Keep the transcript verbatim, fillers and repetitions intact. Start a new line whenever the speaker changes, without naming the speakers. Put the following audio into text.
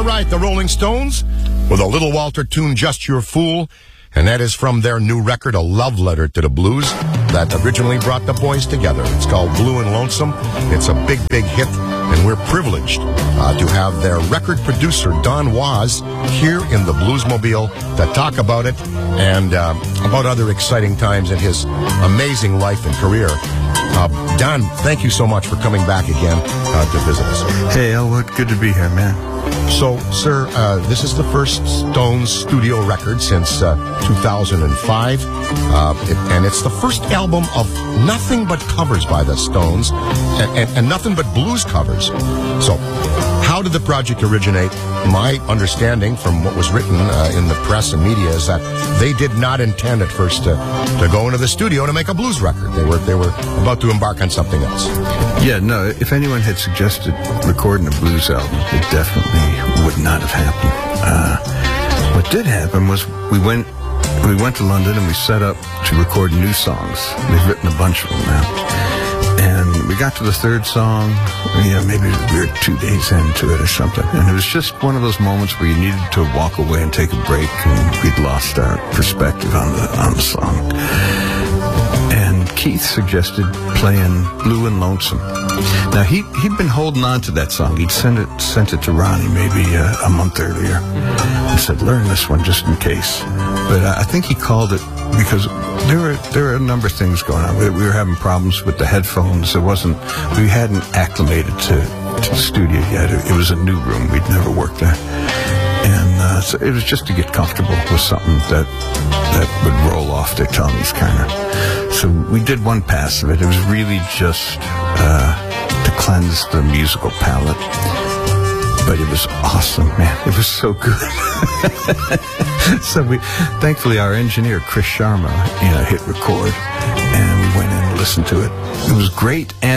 All right, the Rolling Stones with a Little Walter tune, Just Your Fool. And that is from their new record, A Love Letter to the Blues, that originally brought the boys together. It's called Blue and Lonesome. It's a big, big hit, and we're privileged uh, to have their record producer, Don Was, here in the Bluesmobile to talk about it and uh, about other exciting times in his amazing life and career. Uh, Don, thank you so much for coming back again uh, to visit us.
Hey, Elwood, good to be here, man.
So, sir, uh, this is the first Stones studio record since uh, two thousand five, uh, it, and it's the first album of nothing but covers by the Stones, and, and, and nothing but blues covers. So, how did the project originate? My understanding from what was written uh, in the press and media is that they did not intend at first to, to go into the studio to make a blues record. They were they were about to embark on something else.
Yeah, no, if anyone had suggested recording a blues album, it definitely would not have happened. Uh, what did happen was we went we went to London and we set up to record new songs. They've written a bunch of them now. And we got to the third song, you know, maybe we were two days into it or something. And it was just one of those moments where you needed to walk away and take a break, and we'd lost our perspective on the on the song. And Keith suggested playing Blue and Lonesome. Now, he, he'd been holding on to that song. He'd sent it sent it to Ronnie maybe uh, a month earlier and said, learn this one just in case. But uh, I think he called it because there were there were a number of things going on. We, we were having problems with the headphones. It wasn't, we hadn't acclimated to, to the studio yet. It, it was a new room. We'd never worked there. And uh, so it was just to get comfortable with something that that would roll off their tongues, kind of. So we did one pass of it. It was really just uh, to cleanse the musical palate. But it was awesome, man. It was so good. So we, thankfully, our engineer, Chris Sharma, you know, hit record, and we went in and listened to it. It was great. And